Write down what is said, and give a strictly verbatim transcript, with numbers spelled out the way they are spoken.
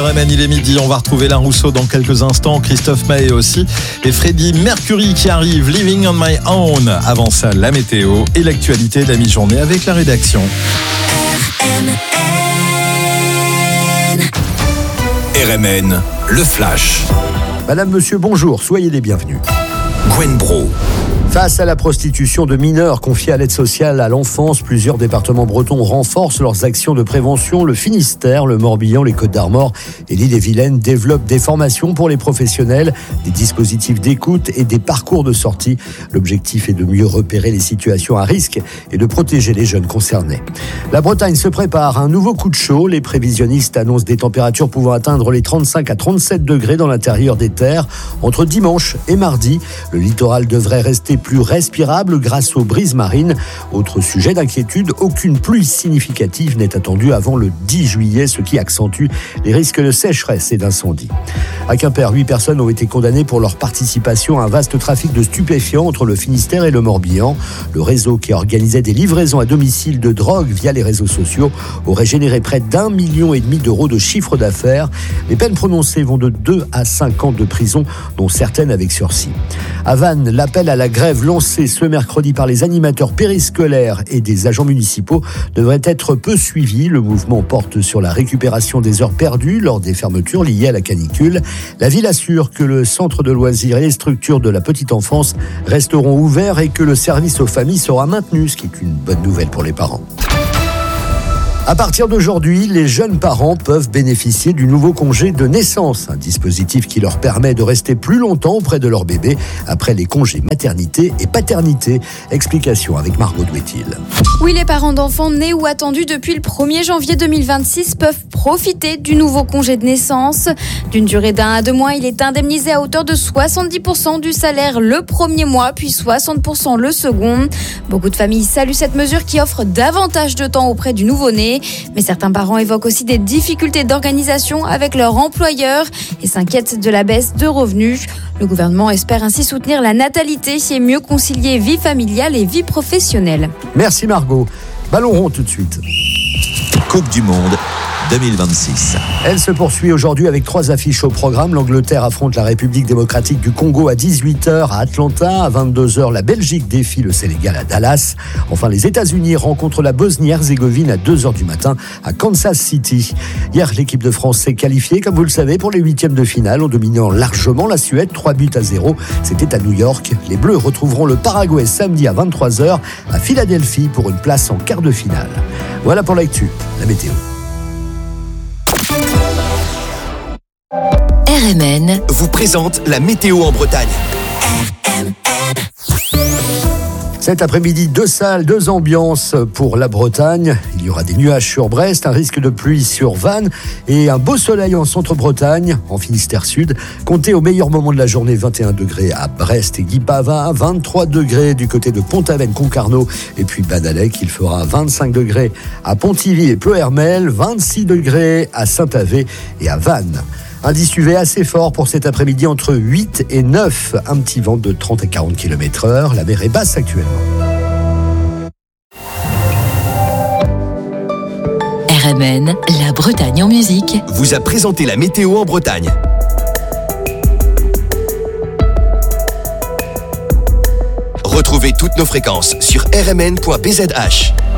R M N, il est midi, on va retrouver Alain Rousseau dans quelques instants, Christophe Maé aussi, et Freddie Mercury qui arrive, Living on My Own. Avant ça, la météo et l'actualité de la mi-journée avec la rédaction. R M N. R M N, le flash. Madame, monsieur, bonjour, soyez les bienvenus. Gwen Bro. Face à la prostitution de mineurs confiés à l'aide sociale à l'enfance, plusieurs départements bretons renforcent leurs actions de prévention. Le Finistère, le Morbihan, les Côtes-d'Armor et l'Ille-et-Vilaine développent des formations pour les professionnels, des dispositifs d'écoute et des parcours de sortie. L'objectif est de mieux repérer les situations à risque et de protéger les jeunes concernés. La Bretagne se prépare à un nouveau coup de chaud. Les prévisionnistes annoncent des températures pouvant atteindre les trente-cinq à trente-sept degrés dans l'intérieur des terres. Entre dimanche et mardi, le littoral devrait rester plus respirable grâce aux brises marines. Autre sujet d'inquiétude, aucune pluie significative n'est attendue avant le dix juillet, ce qui accentue les risques de sécheresse et d'incendie. À Quimper, huit personnes ont été condamnées pour leur participation à un vaste trafic de stupéfiants entre le Finistère et le Morbihan. Le réseau qui organisait des livraisons à domicile de drogue via les réseaux sociaux aurait généré près d'un million et demi d'euros de chiffre d'affaires. Les peines prononcées vont de deux à cinq ans de prison, dont certaines avec sursis. À Vannes, l'appel à la grève lancé ce mercredi par les animateurs périscolaires et des agents municipaux devrait être peu suivi. Le mouvement porte sur la récupération des heures perdues lors des fermetures liées à la canicule. La ville assure que le centre de loisirs et les structures de la petite enfance resteront ouverts et que le service aux familles sera maintenu, ce qui est une bonne nouvelle pour les parents. À partir d'aujourd'hui, les jeunes parents peuvent bénéficier du nouveau congé de naissance, un dispositif qui leur permet de rester plus longtemps auprès de leur bébé après les congés maternité et paternité. Explication avec Margot Douetil. Oui, les parents d'enfants nés ou attendus depuis le premier janvier deux mille vingt-six peuvent profiter du nouveau congé de naissance. D'une durée d'un à deux mois, il est indemnisé à hauteur de soixante-dix pour cent du salaire le premier mois, puis soixante pour cent le second. Beaucoup de familles saluent cette mesure qui offre davantage de temps auprès du nouveau-né. Mais certains parents évoquent aussi des difficultés d'organisation avec leur employeur et s'inquiètent de la baisse de revenus. Le gouvernement espère ainsi soutenir la natalité et mieux concilier vie familiale et vie professionnelle. Merci Margot. Ballon rond tout de suite. Coupe du Monde deux mille vingt-six. Elle se poursuit aujourd'hui avec trois affiches au programme. L'Angleterre affronte la République démocratique du Congo à dix-huit heures à Atlanta. À vingt-deux heures, la Belgique défie le Sénégal à Dallas. Enfin, les États-Unis rencontrent la Bosnie-Herzégovine à deux heures du matin à Kansas City. Hier, l'équipe de France s'est qualifiée, comme vous le savez, pour les huitièmes de finale en dominant largement la Suède, trois buts à zéro. C'était à New York. Les Bleus retrouveront le Paraguay samedi à vingt-trois heures à Philadelphie pour une place en quart de finale. Voilà pour l'actu, la météo. R M N vous présente la météo en Bretagne. R M N. Cet après-midi, deux salles, deux ambiances pour la Bretagne. Il y aura des nuages sur Brest, un risque de pluie sur Vannes et un beau soleil en centre-Bretagne, en Finistère Sud. Comptez au meilleur moment de la journée, vingt et un degrés à Brest et Guipavin, vingt-trois degrés du côté de Pont-Aven, Concarneau et puis Badalec. Il fera vingt-cinq degrés à Pontivy et Pleuhermel, vingt-six degrés à Saint-Avé et à Vannes. Indice U V assez fort pour cet après-midi entre huit et neuf. Un petit vent de trente à quarante kilomètres heure. La mer est basse actuellement. R M N, la Bretagne en musique. Vous a présenté la météo en Bretagne. Retrouvez toutes nos fréquences sur r m n point b z h.